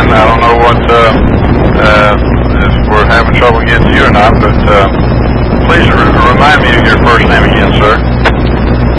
again. I don't know what, if we're having trouble getting to you or not, but please remind me of your first name again, sir.